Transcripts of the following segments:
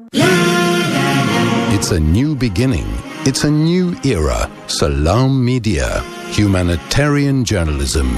It's a new beginning. It's a new era. Salam Media. Humanitarian journalism.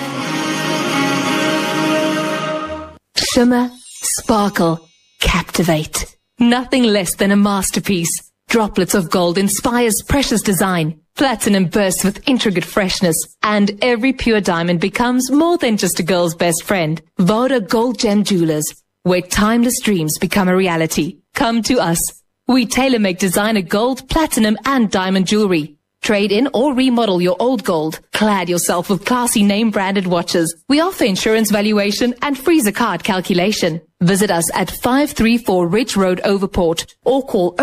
Shimmer, sparkle, captivate. Nothing less than a masterpiece. Droplets of gold inspires precious design. Platinum bursts with intricate freshness. And every pure diamond becomes more than just a girl's best friend. Voda Gold Gem Jewelers, where timeless dreams become a reality. Come to us. We tailor-make designer gold, platinum, and diamond jewelry. Trade in or remodel your old gold. Clad yourself with classy name-branded watches. We offer insurance valuation and free zakat calculation. Visit us at 534 Ridge Road, Overport, or call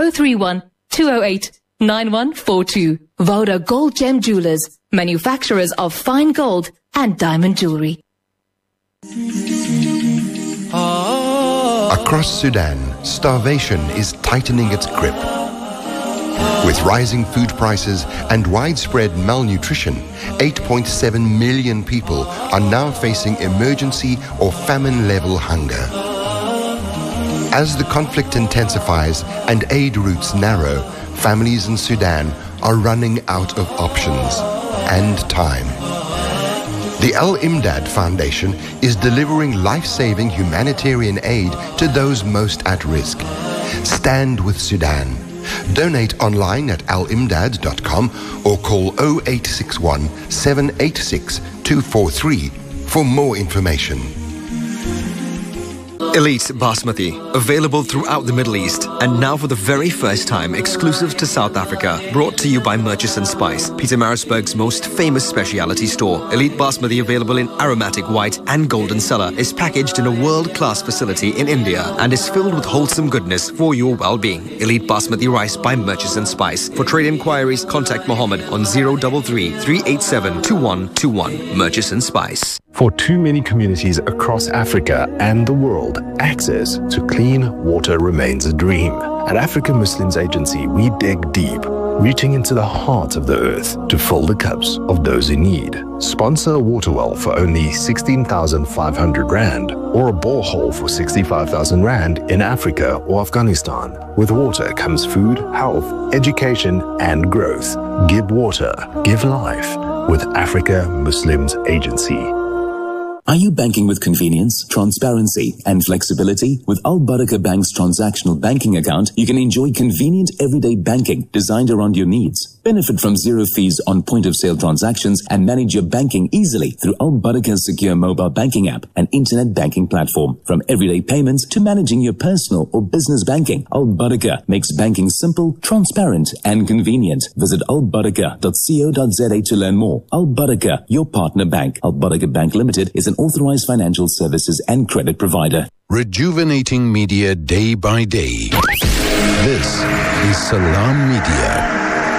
031-208-9142. Voda Gold Gem Jewelers, manufacturers of fine gold and diamond jewelry. Across Sudan, starvation is tightening its grip. With rising food prices and widespread malnutrition, 8.7 million people are now facing emergency or famine-level hunger. As the conflict intensifies and aid routes narrow, families in Sudan are running out of options and time. The Al Imdad Foundation is delivering life-saving humanitarian aid to those most at risk. Stand with Sudan. Donate online at alimdad.com or call 0861 786 243 for more information. Elite Basmati, available throughout the Middle East, and now for the very first time exclusive to South Africa. Brought to you by Murchison Spice, Pietermaritzburg's most famous specialty store. Elite Basmati, available in aromatic white and golden cellar, is packaged in a world-class facility in India and is filled with wholesome goodness for your well-being. Elite Basmati rice by Murchison Spice. For trade inquiries, contact Mohammed on 033 387 2121. Murchison Spice. For too many communities across Africa and the world, access to clean water remains a dream. At African Muslims Agency, we dig deep, reaching into the heart of the earth to fill the cups of those in need. Sponsor a water well for only 16,500 Rand or a borehole for 65,000 Rand in Africa or Afghanistan. With water comes food, health, education, and growth. Give water, give life with Africa Muslims Agency. Are you banking with convenience, transparency, and flexibility? With Al Barakah Bank's transactional banking account, you can enjoy convenient everyday banking designed around your needs. Benefit from zero fees on point-of-sale transactions and manage your banking easily through Al Barakah's secure mobile banking app and internet banking platform. From everyday payments to managing your personal or business banking, Al Barakah makes banking simple, transparent, and convenient. Visit albarakah.co.za to learn more. Al Barakah, your partner bank. Al Barakah Bank Limited is an authorized financial services and credit provider. Rejuvenating media day by day. This is Salam Media.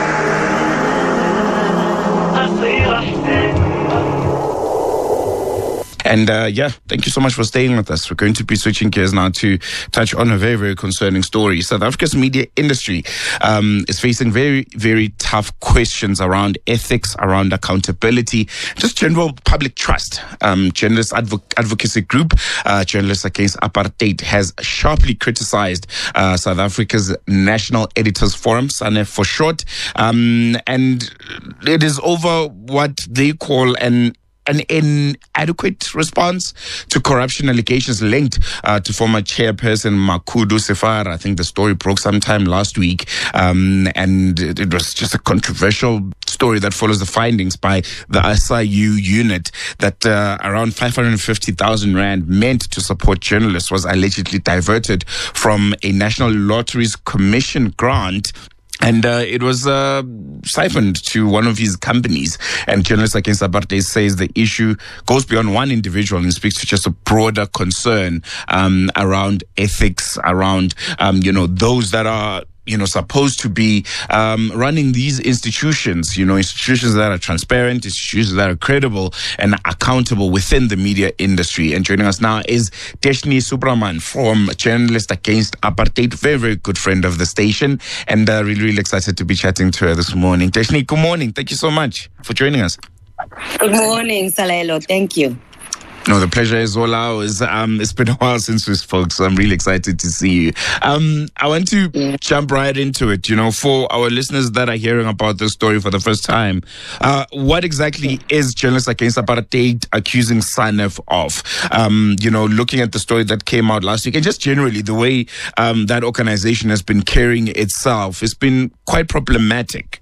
And thank you so much for staying with us. We're going to be switching gears now to touch on a very, very concerning story. South Africa's media industry is facing very, very tough questions around ethics, around accountability, just general public trust. Journalist Advocacy Group, Journalists Against Apartheid, has sharply criticized South Africa's National Editors Forum, SANEF for short, and it is over what they call an inadequate response to corruption allegations linked to former chairperson Makudu Sefara. I think the story broke sometime last week, and it was just a controversial story that follows the findings by the SIU unit that around 550,000 Rand meant to support journalists was allegedly diverted from a National Lotteries Commission grant. And it was siphoned to one of his companies. And Journalists Against Apartheid says the issue goes beyond one individual and speaks to just a broader concern around ethics, around, those that are supposed to be running these institutions, institutions that are transparent, institutions that are credible and accountable within the media industry. And joining us now is Deshni Subraman from Journalists Against Apartheid, very, very good friend of the station, and really, really excited to be chatting to her this morning. Deshni, good morning. Thank you so much for joining us. Good morning, Salelo. Thank you. No, the pleasure is all ours. It's been a while since we spoke, so I'm really excited to see you. I want to jump right into it. For our listeners that are hearing about this story for the first time, what exactly is Journalists Against Apartheid accusing SANEF of? Looking at the story that came out last week, and just generally the way that organization has been carrying itself, it's been quite problematic.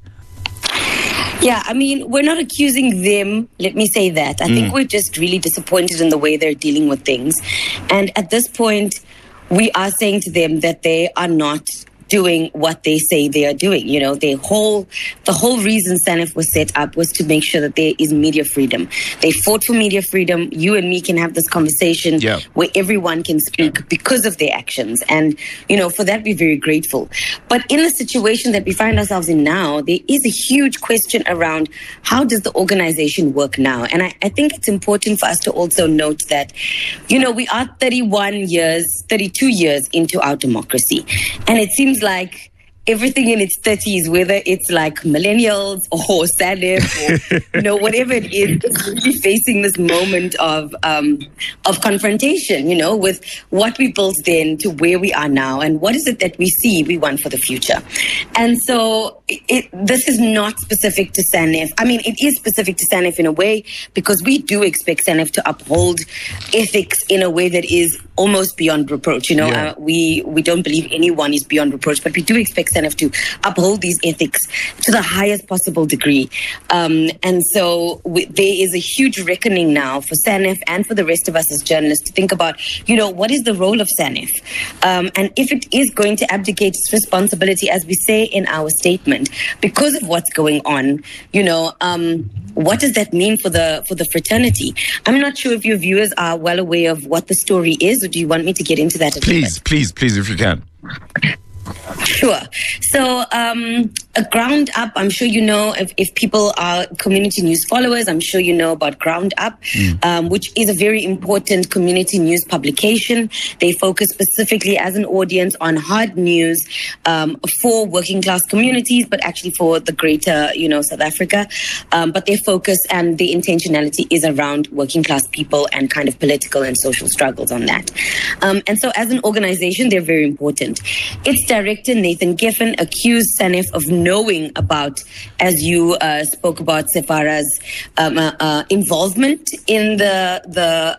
Yeah, I mean, we're not accusing them, let me say that. I think we're just really disappointed in the way they're dealing with things. And at this point, we are saying to them that they are not doing what they say they are doing. The whole reason SANEF was set up was to make sure that there is media freedom. They fought for media freedom. You and me can have this conversation where everyone can speak because of their actions. And, for that, we're very grateful. But in the situation that we find ourselves in now, there is a huge question around how does the organization work now? And I think it's important for us to also note that, we are 32 years into our democracy. And it seems like everything in its 30s, whether it's like millennials or SANEF or whatever it is really facing this moment of confrontation, with what we built then to where we are now, and what is it that we see we want for the future. And so this is not specific to SANEF. I mean, it is specific to SANEF in a way, because we do expect SANEF to uphold ethics in a way that is almost beyond reproach. We don't believe anyone is beyond reproach, but we do expect SANEF to uphold these ethics to the highest possible degree. And so there is a huge reckoning now for SANEF and for the rest of us as journalists to think about, what is the role of SANEF? And if it is going to abdicate its responsibility, as we say in our statement, because of what's going on, what does that mean for the fraternity? I'm not sure if your viewers are well aware of what the story is, or do you want me to get into that a little bit? Please, if you can. Sure. So a Ground Up, I'm sure if people are community news followers, I'm sure you know about Ground Up, which is a very important community news publication. They focus specifically as an audience on hard news for working class communities, but actually for the greater, South Africa. But their focus and the intentionality is around working class people and kind of political and social struggles on that. And so as an organization, they're very important. Its director, Nathan Geffen, accused SANEF of knowing about, as you spoke about, Sefara's involvement in the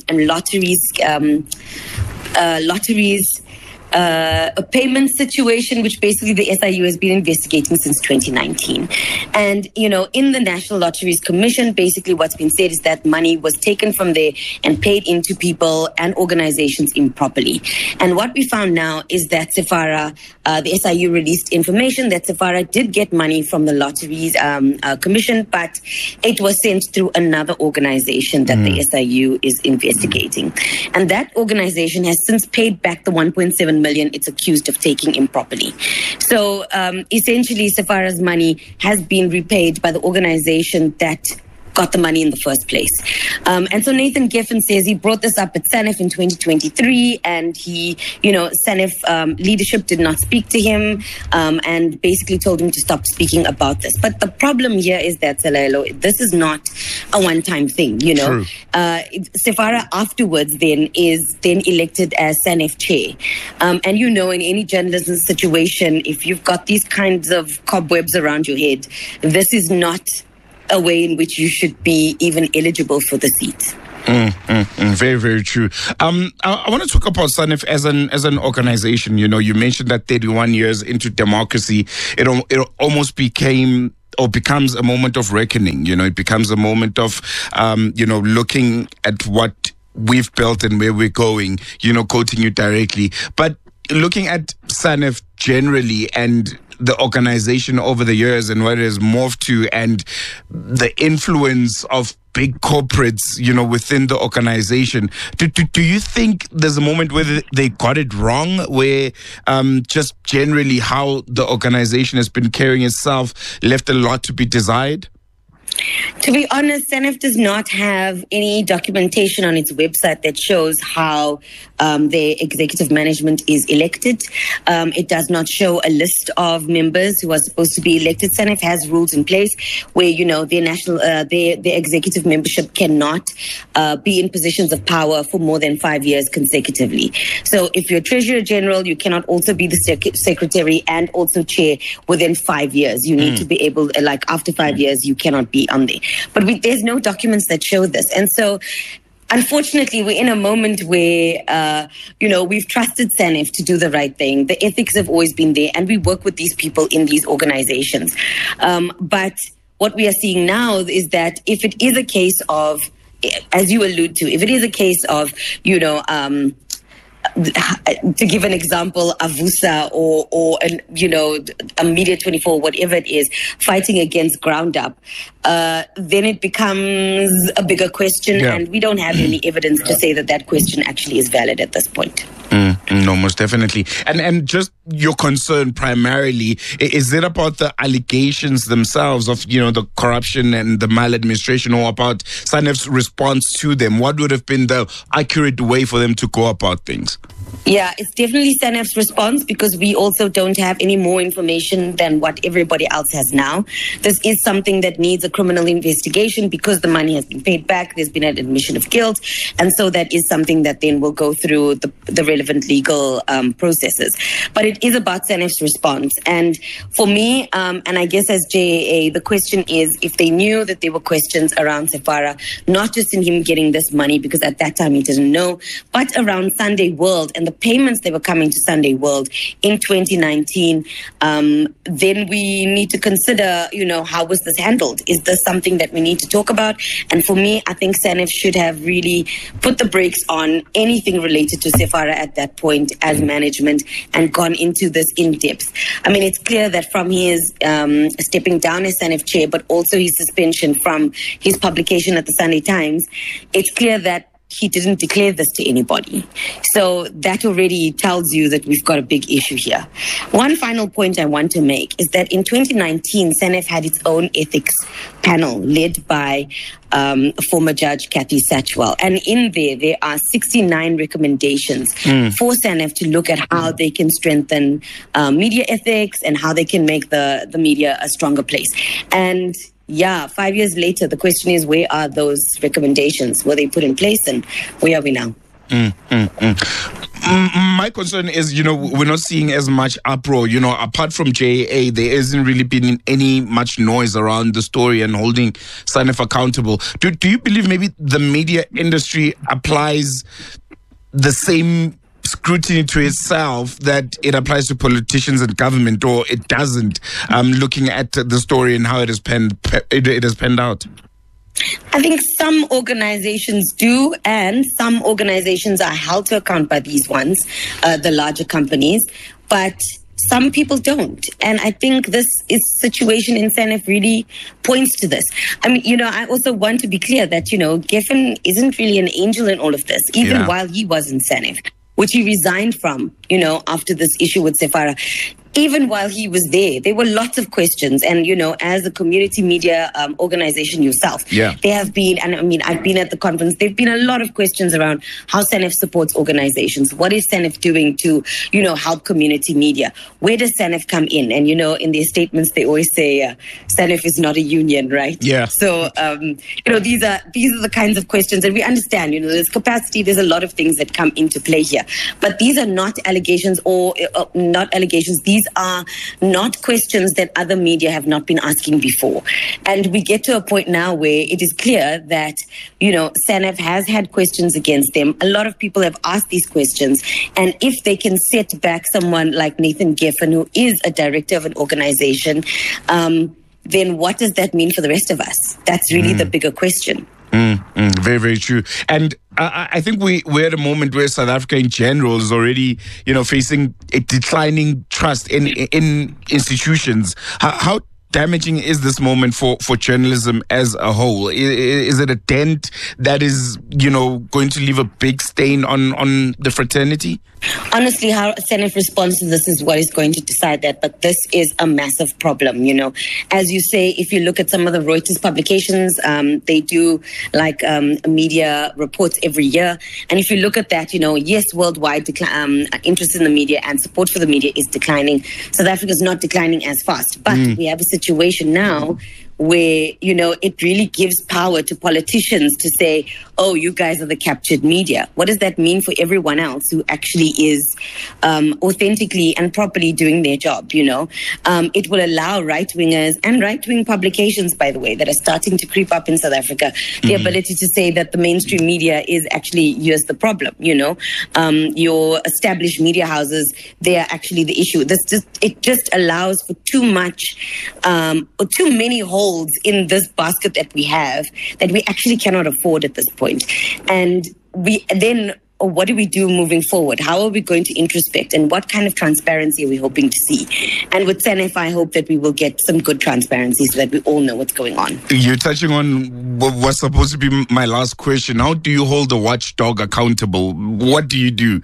lotteries a payment situation, which basically the SIU has been investigating since 2019. And, in the National Lotteries Commission, basically what's been said is that money was taken from there and paid into people and organizations improperly. And what we found now is that Sefara, the SIU released information that Sefara did get money from the Lotteries Commission, but it was sent through another organization that the SIU is investigating. And that organization has since paid back the 1.7 million it's accused of taking improperly. So essentially, Sefara's money has been repaid by the organization that got the money in the first place. And so Nathan Geffen says he brought this up at SANEF in 2023, and SANEF leadership did not speak to him and basically told him to stop speaking about this. But the problem here is that, Salelo, this is not a one-time thing, True. Sefara afterwards is then elected as SANEF chair. And in any journalism situation, if you've got these kinds of cobwebs around your head, this is not a way in which you should be even eligible for the seat. Very, very true. I want to talk about SANEF as an organization. You mentioned that 31 years into democracy, it almost became or becomes a moment of reckoning. It becomes a moment of looking at what we've built and where we're going, quoting you directly. But looking at SANEF generally and the organization over the years and what it has morphed to, and the influence of big corporates, within the organization. Do you think there's a moment where they got it wrong, where just generally how the organization has been carrying itself left a lot to be desired? To be honest, SANEF does not have any documentation on its website that shows how their executive management is elected. It does not show a list of members who are supposed to be elected. SANEF has rules in place where, their executive membership cannot be in positions of power for more than 5 years consecutively. So if you're Treasurer General, you cannot also be the Secretary and also Chair within 5 years. You need to be able, after 5 years, you cannot be on there. But there's no documents that show this. And so, unfortunately, we're in a moment where, we've trusted SANEF to do the right thing. The ethics have always been there, and we work with these people in these organizations. But what we are seeing now is that if it is a case of, as you allude to, if it is a case of, to give an example, Avusa or a Media 24, whatever it is, fighting against Ground Up, then it becomes a bigger question, and we don't have any evidence to say that question actually is valid at this point. No, most definitely. And just your concern primarily, is it about the allegations themselves of, the corruption and the maladministration, or about SANEF's response to them? What would have been the accurate way for them to go about things? Yeah, it's definitely SANEF's response, because we also don't have any more information than what everybody else has now. This is something that needs a criminal investigation because the money has been paid back. There's been an admission of guilt. And so that is something that then will go through the relevant legal processes. But it is about SANEF's response. And for me, and I guess as JAA, the question is if they knew that there were questions around Sefara, not just in him getting this money, because at that time he didn't know, but around Sunday World and the payments that were coming to Sunday World in 2019, then we need to consider, how was this handled? Is this something that we need to talk about? And for me, I think SANEF should have really put the brakes on anything related to Sefara at that point as management and gone into this in depth. I mean, it's clear that from his stepping down as SANEF chair, but also his suspension from his publication at the Sunday Times, it's clear that he didn't declare this to anybody. So that already tells you that we've got a big issue here. One final point I want to make is that in 2019, SANEF had its own ethics panel led by former Judge Kathy Satchwell. And in there are 69 recommendations for SANEF to look at how they can strengthen media ethics and how they can make the media a stronger place. And 5 years later, the question is, where are those recommendations? Were they put in place, and where are we now? My concern is, we're not seeing as much uproar. Apart from JAA, there hasn't really been any much noise around the story and holding SANEF accountable. Do you believe maybe the media industry applies the same scrutiny to itself that it applies to politicians and government, or it doesn't, looking at the story and how it has panned out? I think some organizations do, and some organizations are held to account by these ones, the larger companies, but some people don't. And I think this situation in SANEF really points to this. I mean, I also want to be clear that, Geffen isn't really an angel in all of this, even while he was in SANEF, which he resigned from, after this issue with Sefara. Even while he was there were lots of questions. And, as a community media organization yourself, there have been, and I mean, I've been at the conference, there have been a lot of questions around how SANEF supports organizations. What is SANEF doing to, help community media? Where does SANEF come in? And, in their statements, they always say SANEF is not a union, right? Yeah. So, these are the kinds of questions. And we understand, there's capacity, there's a lot of things that come into play here. But these are not allegations or not allegations. These are not questions that other media have not been asking before. And we get to a point now where it is clear that, SANEF has had questions against them. A lot of people have asked these questions. And if they can set back someone like Nathan Geffen, who is a director of an organization, then what does that mean for the rest of us? That's really the bigger question. Very, very true. And I think we're at a moment where South Africa in general is already, facing a declining trust in institutions. How damaging is this moment for journalism as a whole? Is it a dent that is, going to leave a big stain on the fraternity? Honestly, how Senate responds to this is what is going to decide that. But this is a massive problem, you know. As you say, if you look at some of the Reuters publications, they do like media reports every year. And if you look at that, you know, yes, worldwide interest in the media and support for the media is declining. South Africa is not declining as fast. But we have a situation now where, you know, it really gives power to politicians to say, oh, you guys are the captured media. What does that mean for everyone else who actually is authentically and properly doing their job, you know? It will allow right-wingers and right-wing publications, by the way, that are starting to creep up in South Africa, the ability to say that the mainstream media is actually, here's the problem, you know? Your established media houses, they are actually the issue. It just allows for too much, or too many holes in this basket that we have that we actually cannot afford at this point. And what do we do moving forward? How are we going to introspect, and what kind of transparency are we hoping to see? And with SANEF, I hope that we will get some good transparency so that we all know what's going on. You're touching on what was supposed to be my last question. How do you hold the watchdog accountable? What do you do?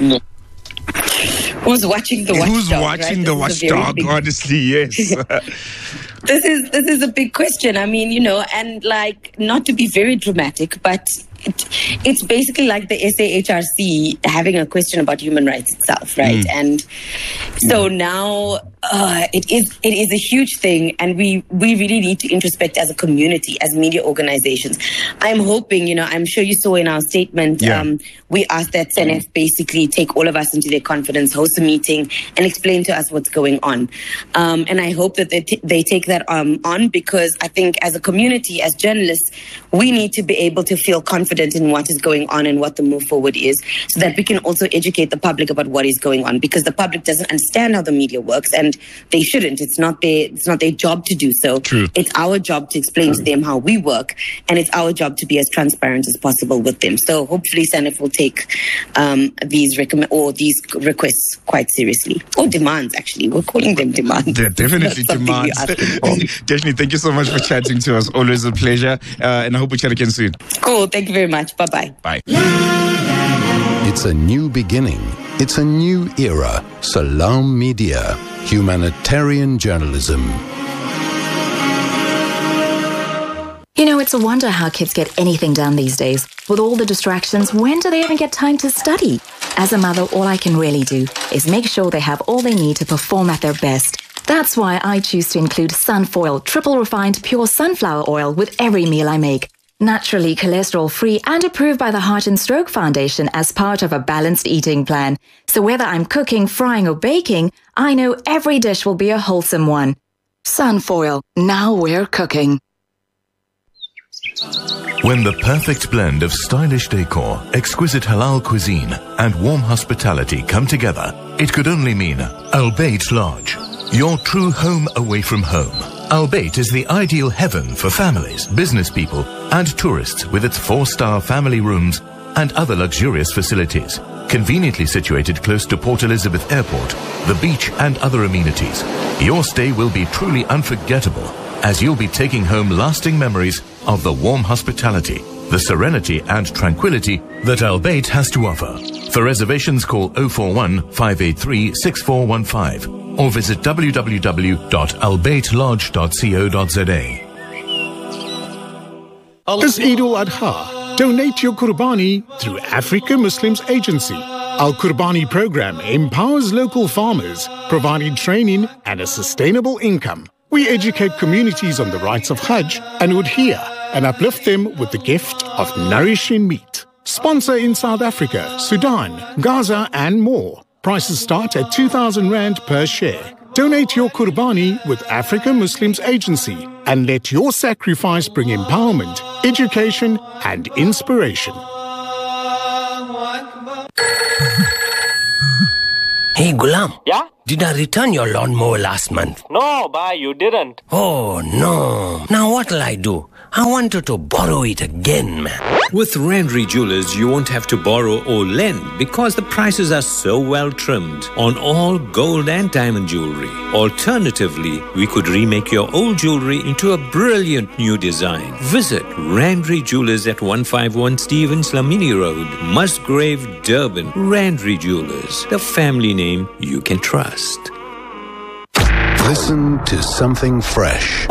Who's watching the watchdog? Who's watching the watchdog? Honestly, yes. This is a big question. I mean, you know, and like, not to be very dramatic, but it's basically like the SAHRC having a question about human rights itself, right? And so now it is a huge thing, and we really need to introspect as a community, as media organizations. I'm hoping, you know, I'm sure you saw in our statement, we asked that SANEF basically take all of us into their confidence, host a meeting, and explain to us what's going on. And I hope that they take that on, because I think as a community, as journalists, we need to be able to feel confident in what is going on and what the move forward is, so that we can also educate the public about what is going on, because the public doesn't understand how the media works, and they shouldn't. It's not their job to do so. True. It's our job to explain to them how we work, and it's our job to be as transparent as possible with them. So hopefully SANEF will take these requests quite seriously, or demands. Actually, we're calling them demands. They're definitely demands. Definitely. Thank you so much for chatting to us. Always a pleasure, and I hope we chat again soon. Cool. Thank you very much. Bye-bye. Bye. It's a new beginning. It's a new era. Salam Media. Humanitarian journalism. You know, it's a wonder how kids get anything done these days. With all the distractions, when do they even get time to study? As a mother, all I can really do is make sure they have all they need to perform at their best. That's why I choose to include Sunfoil, triple refined pure sunflower oil with every meal I make. Naturally cholesterol-free and approved by the Heart and Stroke Foundation as part of a balanced eating plan. So whether I'm cooking, frying or baking, I know every dish will be a wholesome one. Sunfoil, now we're cooking. When the perfect blend of stylish decor, exquisite halal cuisine and warm hospitality come together, it could only mean Al Bayt Lodge, your true home away from home. Al Bayt is the ideal heaven for families, business people and tourists, with its 4-star family rooms and other luxurious facilities. Conveniently situated close to Port Elizabeth Airport, the beach and other amenities, your stay will be truly unforgettable, as you'll be taking home lasting memories of the warm hospitality, the serenity and tranquility that Al Bayt has to offer. For reservations, call 041 583 6415 or visit www.albaytlodge.co.za. This Eid al-Adha, donate your Qurbani through Africa Muslims Agency. Our Qurbani program empowers local farmers, providing training and a sustainable income. We educate communities on the rights of Hajj and Udhiyah and uplift them with the gift of nourishing meat. Sponsor in South Africa, Sudan, Gaza and more. Prices start at 2,000 Rand per share. Donate your Qurbani with Africa Muslims Agency and let your sacrifice bring empowerment, education and inspiration. Hey, Gulam. Yeah? Did I return your lawnmower last month? No, bhai, you didn't. Oh, no. Now what'll I do? I wanted to borrow it again, man. With Randry Jewelers, you won't have to borrow or lend because the prices are so well trimmed on all gold and diamond jewelry. Alternatively, we could remake your old jewelry into a brilliant new design. Visit Randry Jewelers at 151 Stevens Lamini Road, Musgrave, Durban. Randry Jewelers, the family name you can trust. Listen to something fresh.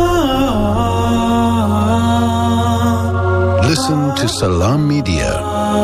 Listen to Salam Media.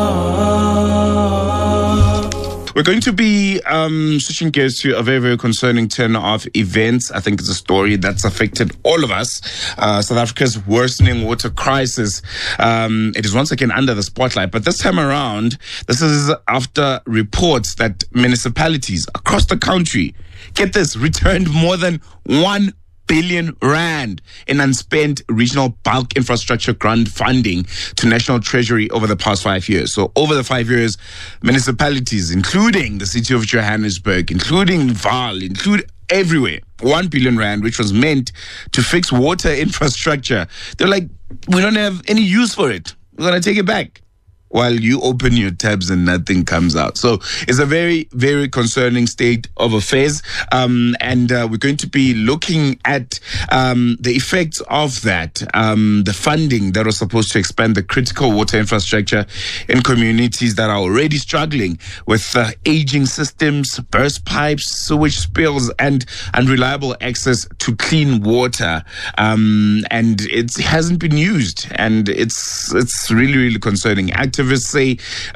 We're going to be switching gears to a very, very concerning turn of events. I think it's a story that's affected all of us. South Africa's worsening water crisis. It is once again under the spotlight. But this time around, this is after reports that municipalities across the country, get this, returned more than 1 billion rand in unspent regional bulk infrastructure grant funding to National Treasury over the past 5 years. So over the 5 years, municipalities, including the city of Johannesburg, including Vaal, everywhere, 1 billion rand, which was meant to fix water infrastructure. They're like, we don't have any use for it. We're going to take it back. While you open your tabs and nothing comes out. So it's a very, very concerning state of affairs. And we're going to be looking at the effects of that, the funding that was supposed to expand the critical water infrastructure in communities that are already struggling with aging systems, burst pipes, sewage spills, and unreliable access to clean water. And it hasn't been used. And it's really, really concerning. Activists say,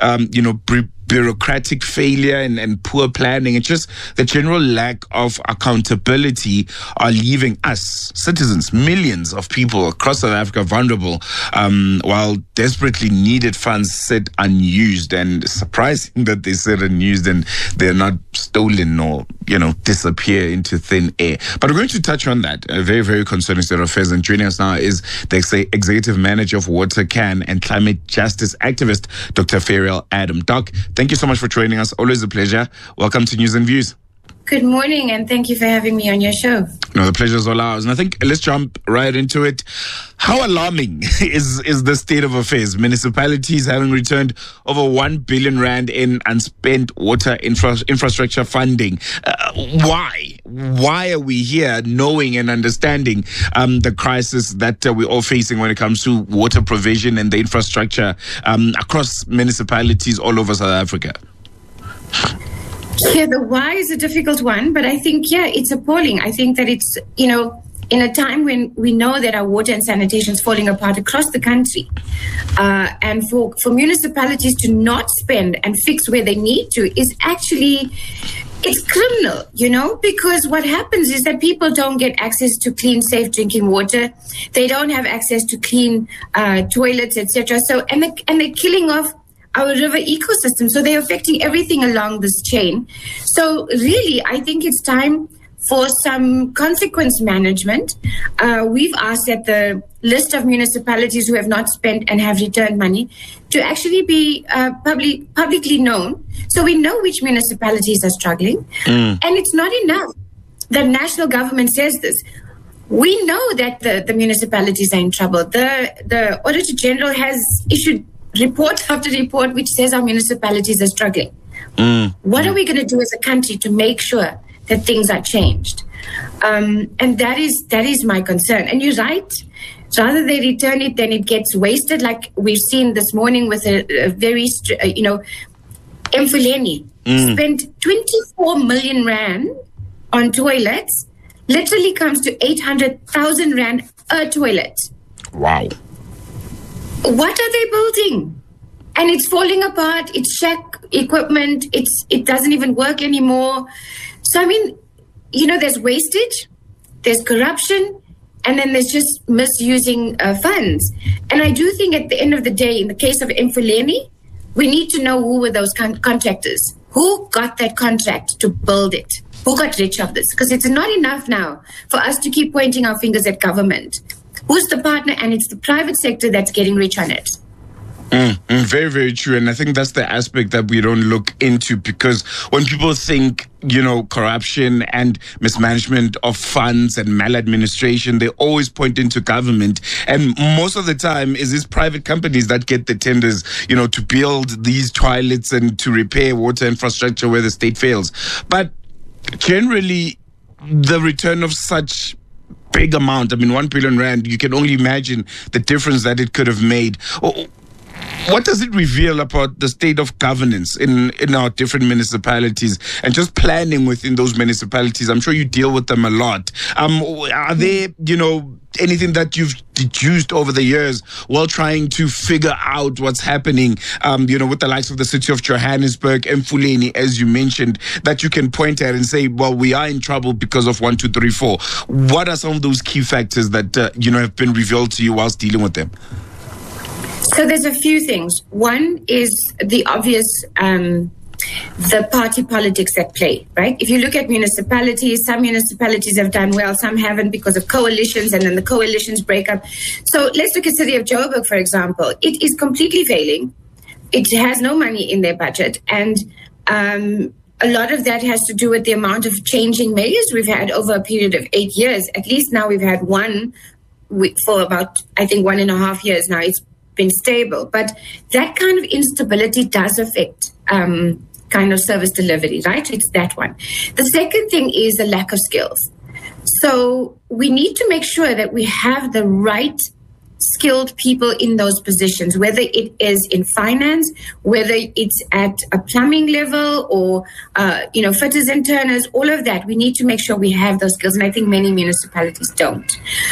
bureaucratic failure and poor planning and just the general lack of accountability are leaving us, citizens, millions of people across South Africa vulnerable, while desperately needed funds sit unused. And surprising that they sit unused and they're not stolen or, disappear into thin air. But we're going to touch on that. A very, very concerning state of affairs. And joining us now is the executive manager of WaterCan and climate justice activist, Dr. Ferial Adam. Doc, thank you so much for joining us. Always a pleasure. Welcome to News and Views. Good morning, and thank you for having me on your show. No, the pleasure is all ours. And I think let's jump right into it. How alarming is the state of affairs? Municipalities having returned over 1 billion rand in unspent water infrastructure funding. Why? Why are we here knowing and understanding the crisis that we're all facing when it comes to water provision and the infrastructure across municipalities all over South Africa? Yeah, the why is a difficult one, but I think, it's appalling. I think that it's, in a time when we know that our water and sanitation is falling apart across the country, and for municipalities to not spend and fix where they need to is actually, it's criminal, because what happens is that people don't get access to clean, safe drinking water. They don't have access to clean toilets, etc. So, and they're killing off our river ecosystem. So they're affecting everything along this chain. So really, I think it's time for some consequence management. We've asked that the list of municipalities who have not spent and have returned money to actually be publicly known, so we know which municipalities are struggling. And it's not enough. The national government says this. We know that the municipalities are in trouble. The Auditor General has issued report after report which says our municipalities are struggling. What are we going to do as a country to make sure that things are changed? And that is my concern. And you're right. Rather they return it, then it gets wasted, like we've seen this morning with a very, Emfuleni spent 24 million rand on toilets, literally comes to 800,000 rand a toilet. Wow. What are they building? And it's falling apart. It's shack equipment. It doesn't even work anymore. So, I mean, there's wastage, there's corruption, and then there's just misusing funds. And I do think at the end of the day, in the case of Emfuleni, we need to know who were those contractors. Who got that contract to build it? Who got rich of this? Because it's not enough now for us to keep pointing our fingers at government. Who's the partner? And it's the private sector that's getting rich on it. Very, very true. And I think that's the aspect that we don't look into, because when people think, corruption and mismanagement of funds and maladministration, they always point into government. And most of the time is these private companies that get the tenders, to build these toilets and to repair water infrastructure where the state fails. But generally, the return of such big amount, 1 billion rand, you can only imagine the difference that it could have made. What does it reveal about the state of governance in our different municipalities and just planning within those municipalities? I'm sure you deal with them a lot. Are there, anything that you've deduced over the years while trying to figure out what's happening, with the likes of the city of Johannesburg and Mfuleni, as you mentioned, that you can point at and say, well, we are in trouble because of 1, 2, 3, 4. What are some of those key factors that, have been revealed to you whilst dealing with them? So there's a few things. One is the obvious, the party politics at play, right? If you look at municipalities, some municipalities have done well, some haven't because of coalitions, and then the coalitions break up. So let's look at City of Joburg, for example. It is completely failing. It has no money in their budget. And a lot of that has to do with the amount of changing mayors we've had over a period of 8 years. At least now we've had one for about, I think, 1.5 years now. It's been stable, but that kind of instability does affect kind of service delivery, right? It's that one. The second thing is the lack of skills. So we need to make sure that we have the right skilled people in those positions, whether it is in finance, whether it's at a plumbing level or, fitters and turners, all of that. We need to make sure we have those skills. And I think many municipalities don't.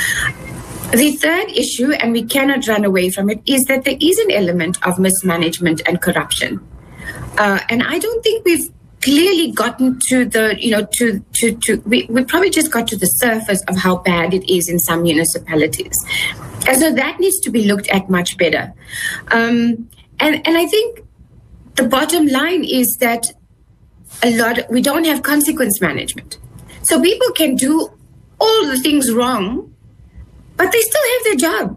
The third issue, and we cannot run away from it, is that there is an element of mismanagement and corruption. And I don't think we've clearly gotten to the, we probably just got to the surface of how bad it is in some municipalities. And so that needs to be looked at much better. And I think the bottom line is that we don't have consequence management. So people can do all the things wrong, but they still have their job.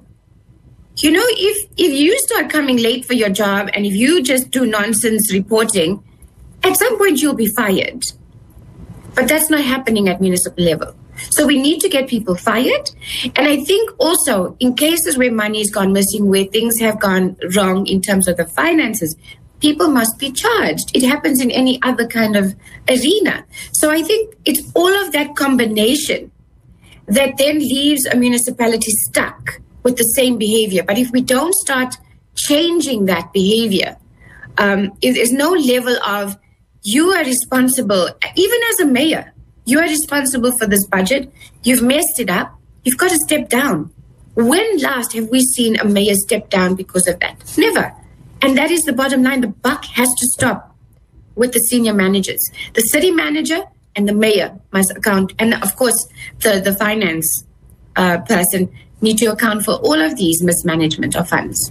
If you start coming late for your job and if you just do nonsense reporting, at some point you'll be fired. But that's not happening at municipal level. So we need to get people fired. And I think also in cases where money's gone missing, where things have gone wrong in terms of the finances, people must be charged. It happens in any other kind of arena. So I think it's all of that combination that then leaves a municipality stuck with the same behavior. But if we don't start changing that behavior, if there's no level of you are responsible, even as a mayor, you are responsible for this budget, you've messed it up, you've got to step down. When last have we seen a mayor step down because of that? Never. And that is the bottom line. The buck has to stop with the senior managers. The city manager and the mayor must account, and of course the finance person need to account for all of these mismanagement of funds.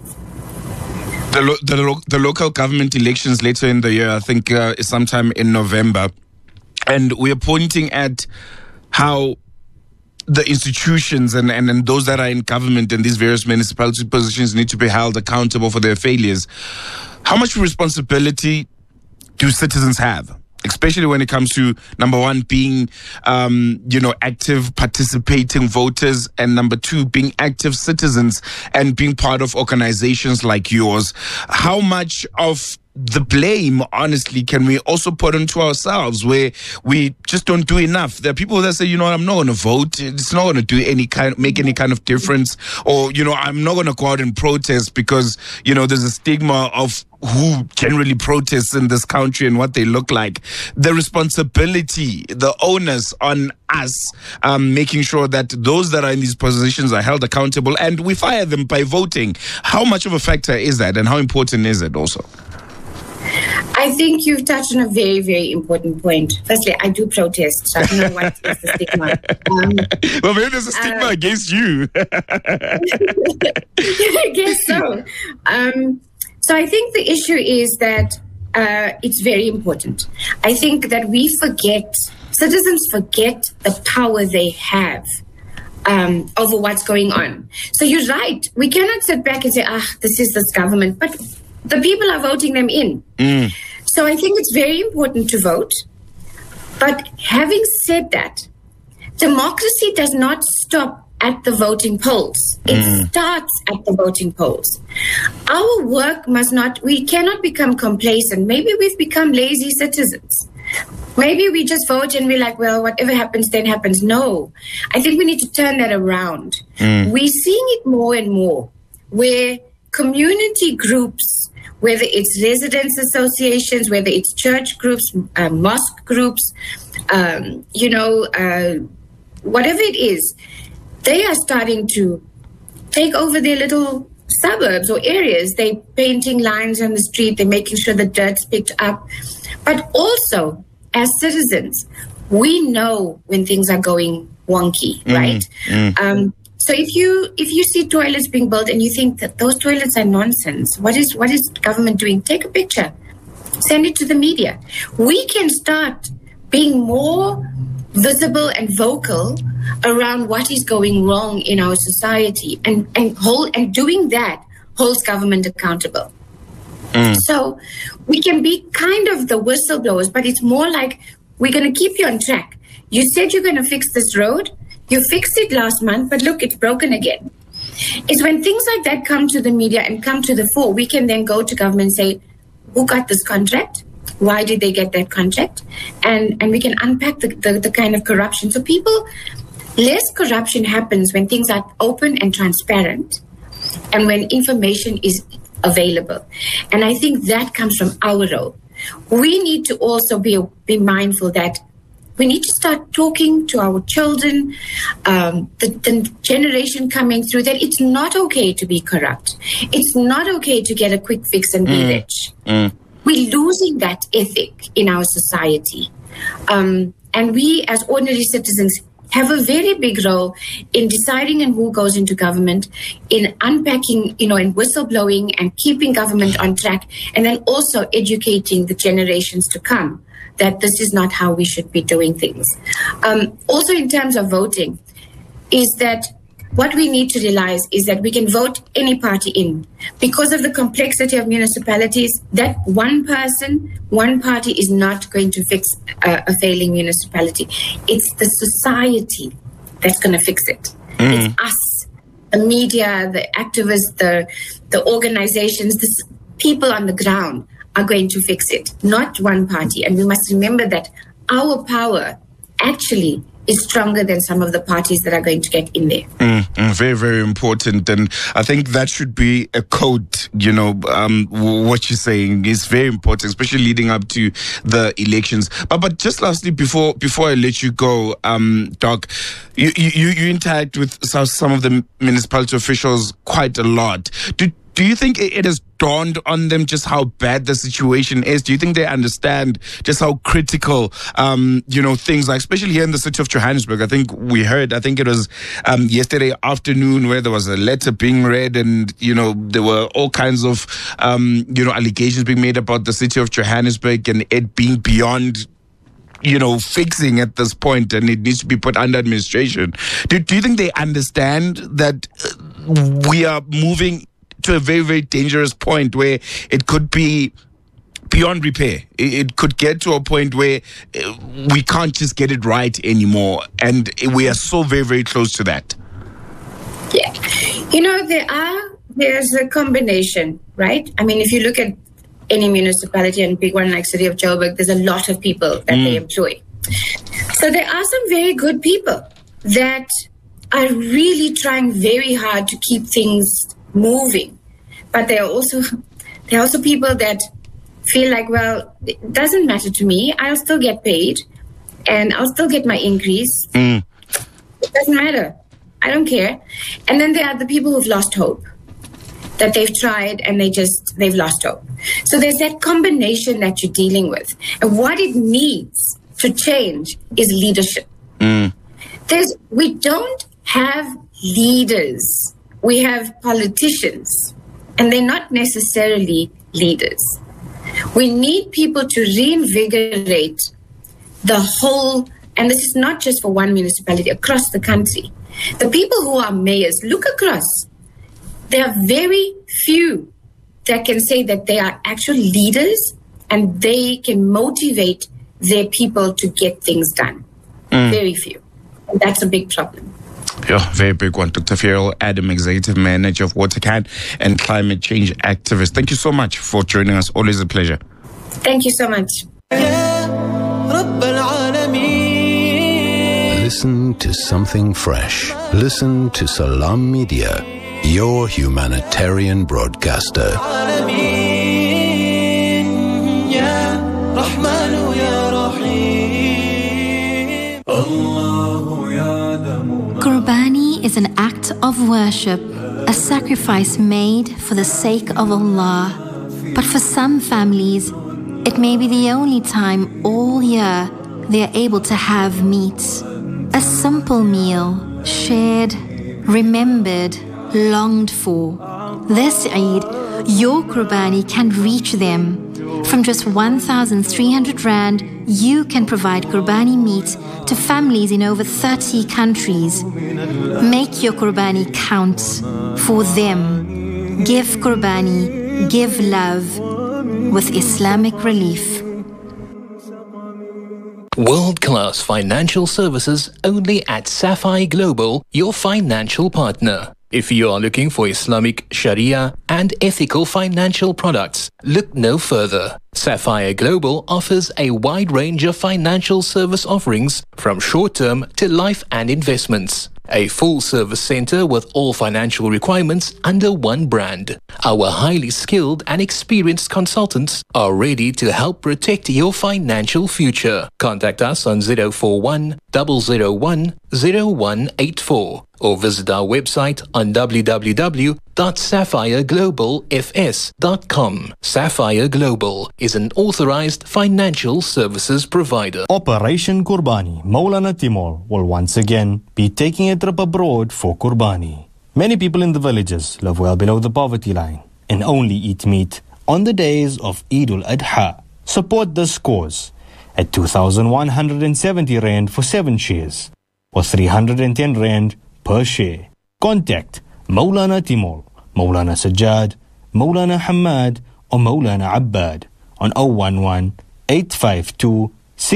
The local government elections later in the year, I think, is sometime in November, and we are pointing at how the institutions and those that are in government and these various municipality positions need to be held accountable for their failures. How much responsibility do citizens have? Especially when it comes to, number one, being, active, participating voters, and number two, being active citizens and being part of organizations like yours. How much of the blame, honestly, can we also put onto ourselves, where we just don't do enough? There are people that say, I'm not going to vote. It's not going to make any kind of difference. Or, I'm not going to go out and protest because, there's a stigma of who generally protests in this country and what they look like. The responsibility, the onus on us, making sure that those that are in these positions are held accountable and we fire them by voting. How much of a factor is that, and how important is it also? I think you've touched on a very, very important point. Firstly, I do protest, so I don't know what is the stigma. Well, maybe there's a stigma against you. I guess so. So I think the issue is that it's very important. I think that citizens forget the power they have over what's going on. So you're right. We cannot sit back and say, this is this government. But the people are voting them in. So I think it's very important to vote. But having said that, democracy does not stop at the voting polls. It starts at the voting polls. Our work we cannot become complacent. Maybe we've become lazy citizens. Maybe we just vote and we're like, well, whatever happens, then happens. No, I think we need to turn that around. We're seeing it more and more where community groups, whether it's residents associations, whether it's church groups, mosque groups, whatever it is, they are starting to take over their little suburbs or areas. They're painting lines on the street. They're making sure the dirt's picked up. But also, as citizens, we know when things are going wonky, right? So if you see toilets being built and you think that those toilets are nonsense, what is government doing? Take a picture, send it to the media. We can start being more visible and vocal around what is going wrong in our society, and doing that holds government accountable. So we can be kind of the whistleblowers, but it's more like, we're going to keep you on track. You said you're going to fix this road. You fixed it last month, but look, it's broken again. It's when things like that come to the media and come to the fore, we can then go to government and say, who got this contract? Why did they get that contract? And we can unpack the kind of corruption. So less corruption happens when things are open and transparent and when information is available. And I think that comes from our role. We need to also be mindful that we need to start talking to our children, the generation coming through, that it's not okay to be corrupt. It's not okay to get a quick fix and be rich. We're losing that ethic in our society. And we as ordinary citizens have a very big role in deciding on who goes into government, in unpacking, in whistleblowing and keeping government on track, and then also educating the generations to come that this is not how we should be doing things. Also in terms of voting, is that what we need to realize is that we can vote any party in. Because of the complexity of municipalities, that one party is not going to fix a failing municipality. It's the society that's going to fix it. It's us, the media, the activists, the organizations, the people on the ground are going to fix it, not one party. And we must remember that our power actually is stronger than some of the parties that are going to get in there. Very, very important. And I think that should be a code, what you're saying is very important, especially leading up to the elections. But just lastly, before I let you go, Doc, you interact with some of the municipality officials quite a lot. Do you think it has dawned on them just how bad the situation is? Do you think they understand just how critical, things like, especially here in the city of Johannesburg? I think it was yesterday afternoon where there was a letter being read and, there were all kinds of, allegations being made about the city of Johannesburg and it being beyond fixing at this point, and it needs to be put under administration. Do you think they understand that we are moving to a very, very dangerous point where it could be beyond repair? It could get to a point where we can't just get it right anymore, and we are so very, very close to that. Yeah, there's a combination, right? I mean, if you look at any municipality and big one like City of Joburg, there's a lot of people that they employ. So there are some very good people that are really trying very hard to keep things moving, but there are also people that feel like, well, it doesn't matter to me. I'll still get paid, and I'll still get my increase. It doesn't matter. I don't care. And then there are the people who've lost hope, that they've tried and they've lost hope. So there's that combination that you're dealing with, and what it needs to change is leadership. We don't have leaders. We have politicians, and they're not necessarily leaders. We need people to reinvigorate the whole and this is not just for one municipality, across the country. The people who are mayors, look across. There are very few that can say that they are actual leaders and they can motivate their people to get things done. Very few. And that's a big problem. Yeah, very big one. Dr. Fiel Adam, Executive Manager of WaterCan and Climate Change Activist. Thank you so much for joining us. Always a pleasure. Thank you so much. Listen to something fresh. Listen to Salam Media, your humanitarian broadcaster. Qurbani is an act of worship, a sacrifice made for the sake of Allah. But for some families, it may be the only time all year they are able to have meat. A simple meal, shared, remembered, longed for. This Eid, your Qurbani can reach them. From just 1,300 Rand, you can provide Qurbani meat to families in over 30 countries. Make your Qurbani count for them. Give Qurbani, give love with Islamic Relief. World-class financial services only at Sapphire Global, your financial partner. If you are looking for Islamic Sharia and ethical financial products, look no further. Sapphire Global offers a wide range of financial service offerings from short-term to life and investments. A full-service center with all financial requirements under one brand. Our highly skilled and experienced consultants are ready to help protect your financial future. Contact us on 041 001 0184 or visit our website on www.sapphireglobalfs.com. Sapphire Global is an authorized financial services provider. Operation Qurbani, Maulana Timur will once again be taking a trip abroad for Qurbani. Many people in the villages live well below the poverty line and only eat meat on the days of Eid al-Adha. Support this cause at 2,170 Rand for 7 shares or 310 Rand per share. Contact Maulana Timur, Maulana Sajjad, Maulana Hamad or Maulana Abbad on 011 852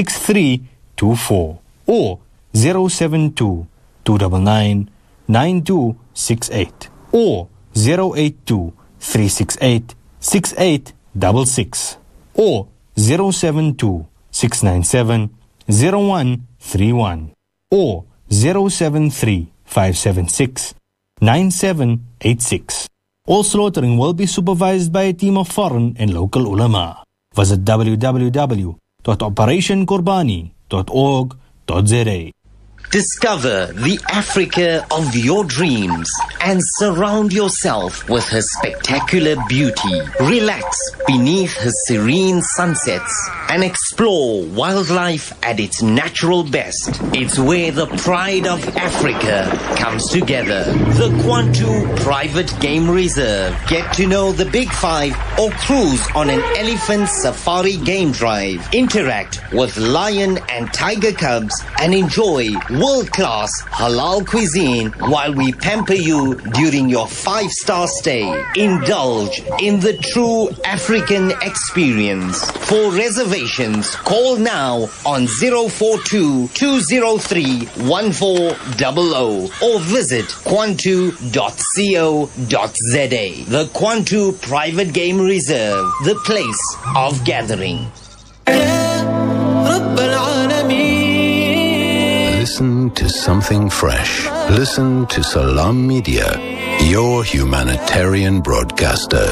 6324 or 072 299 9268 or 082 368 6866 or 072 697 0131 or 073 576 9786. All slaughtering will be supervised by a team of foreign and local ulama. Visit www.operationqurbani.org.za. Discover the Africa of your dreams and surround yourself with her spectacular beauty. Relax beneath her serene sunsets and explore wildlife at its natural best. It's where the pride of Africa comes together. The Kwantu Private Game Reserve. Get to know the Big Five or cruise on an elephant safari game drive. Interact with lion and tiger cubs and enjoy world-class halal cuisine while we pamper you during your 5-star stay. Indulge in the true African experience. For reservations, call now on 042-203-1400 or visit kwantu.co.za. The Kwantu Private Game Reserve, the place of gathering. Listen to something fresh. Listen to Salam Media, your humanitarian broadcaster.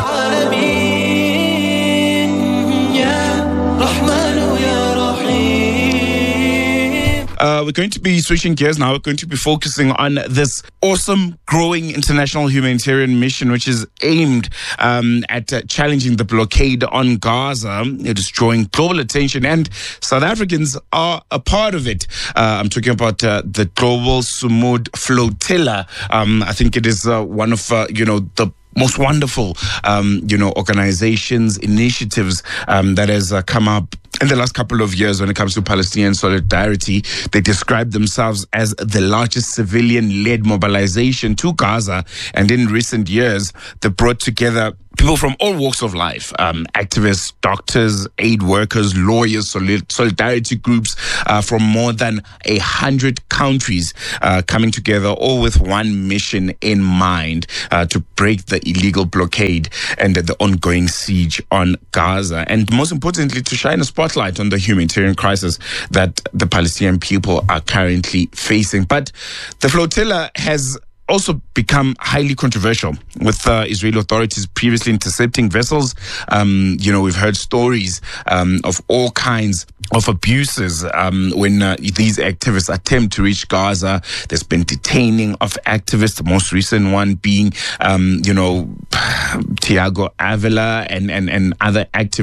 We're going to be switching gears now. We're going to be focusing on this awesome, growing international humanitarian mission, which is aimed at challenging the blockade on Gaza. It is drawing global attention, and South Africans are a part of it. I'm talking about the Global Sumud Flotilla. I think it is one of the most wonderful, organizations, initiatives that has come up In the last couple of years, when it comes to Palestinian solidarity, they describe themselves as the largest civilian-led mobilization to Gaza. And in recent years, they brought together people from all walks of life, activists, doctors, aid workers, lawyers, solidarity groups from more than 100 countries coming together, all with one mission in mind, to break the illegal blockade and the ongoing siege on Gaza. And most importantly, to shine a spotlight on the humanitarian crisis that the Palestinian people are currently facing. But the flotilla has also become highly controversial, with Israeli authorities previously intercepting vessels. We've heard stories of all kinds of abuses when these activists attempt to reach Gaza. There's been detaining of activists, the most recent one being, Thiago Avila and other activists